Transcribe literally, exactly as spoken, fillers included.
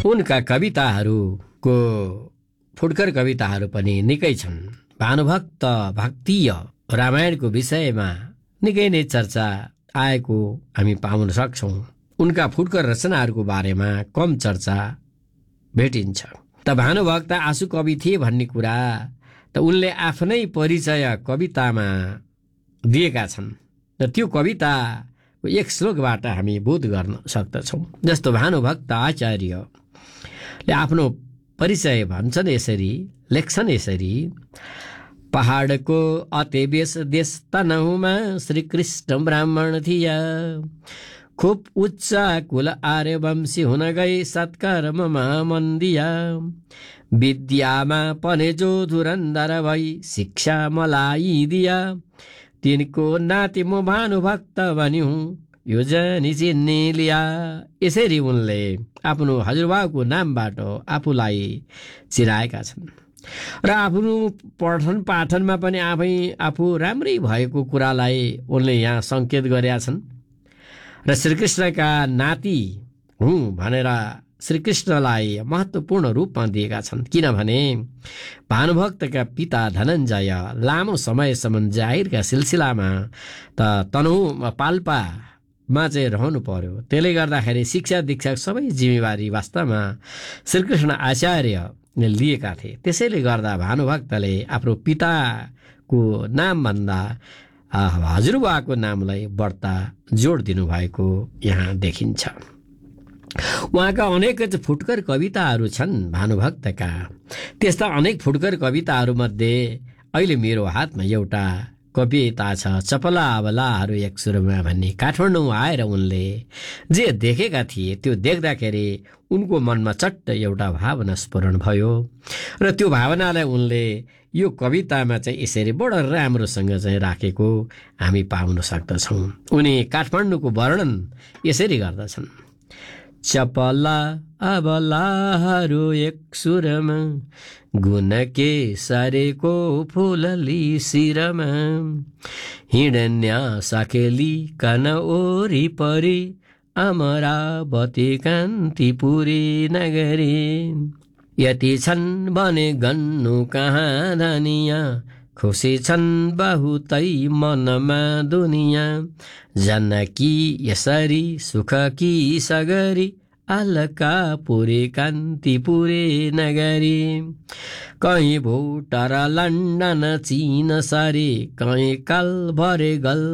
उनका कविताहरूको फुटकर कविताहरू पनि निकै छन्। भानुभक्त भक्तीय रामायणको विषयमा निकै नै चर्चा आएको हामी पाउन सक्छौँ। उनका फुटकर रचनाहरूको बारेमा कम चर्चा भेटिन्छ। त भानुभक्त आँसु कवि थिए भन्ने कुरा त उनले आफ्नै परिचय कवितामा दिएका छन् र त्यो कविताको एक श्लोकबाट हामी बोध गर्न सक्दछौँ। जस्तो भानुभक्त आचार्यले आफ्नो परिचय भन्छन् यसरी, लेख्छन् यसरी, पहाडको अते बेस देश तनहुमा श्रीकृष्ण ब्राह्मण थिया, खुब उच्च कुल आर्यवंशी हुन गई सत्कर्ममा मन दिया, विद्यामा पने जो धुरन्धर भई शिक्षा मलाई दिया, तिनको नाति म भानुभक्त बन्यु यो जनी चिन्ने लिया। यसरी उनले आफ्नो हजुरबाको नामबाट आफूलाई चिराएका छन् र आफ्नो पठन पाठनमा पनि आफै आफू राम्रै भएको कुरालाई उनले यहाँ सङ्केत गरेका छन् र श्रीकृष्णका नाति हुँ भनेर श्रीकृष्णलाई महत्त्वपूर्ण रूपमा दिएका छन्। किनभने भानुभक्तका पिता धनञ्जय लामो समयसम्म जाहिरका सिलसिलामा त तनहुँ पाल्पामा चाहिँ रहनु पर्यो। त्यसले गर्दाखेरि शिक्षा दीक्षा सबै जिम्मेवारी वास्तवमा श्रीकृष्ण आचार्यले लिएका थिए। त्यसैले गर्दा भानुभक्तले आफ्नो पिताको नामभन्दा हजुरबाको नामलाई बढ्ता जोड दिनुभएको यहाँ देखिन्छ। उहाँका अनेक फुटकर कविताहरू छन् भानुभक्तका। त्यस्ता अनेक फुटकर कविताहरूमध्ये अहिले मेरो हातमा एउटा कविता छ, चपला अबलाहरू एक सुरमा भन्ने। काठमाडौँ आएर उनले जे देखेका थिए त्यो देख्दाखेरि उनको मनमा चट्ट एउटा भावना स्फुरण भयो र त्यो भावनालाई उनले यो कवितामा चाहिँ यसरी बडो राम्रोसँग चाहिँ राखेको हामी पाउन सक्दछौँ। उनी काठमाडौँको वर्णन यसरी गर्दछन्, चपला अबलाहरू एक सुरमा गुनके सरेको फुलली शिरमा, हिँड्या साकेली कन ओरिपरि अमरावती कान्तिपुरी नगरी, यति छन् भने गन्नु कहाँ धनिया, खुसी छन् बहुतै मनमा दुनिया, जनकी यसरी सुख कि सगरी अलकापुरी कान्तिपुरी नगरी, कहीँ भुटार लन्डन चीन सरी, कहीँ काल भरे गल